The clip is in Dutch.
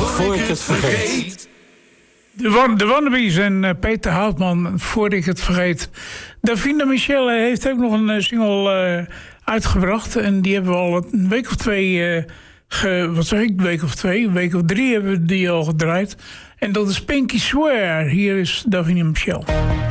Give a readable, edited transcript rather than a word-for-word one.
voor ik het vergeet. De Wannabies en Peter Houtman, voor ik het vergeet. Davina Michel heeft ook nog een single uitgebracht. En die hebben we al een week of twee... een week of 3 hebben we die al gedraaid. En dat is Pinky Swear. Hier is Davina Michel.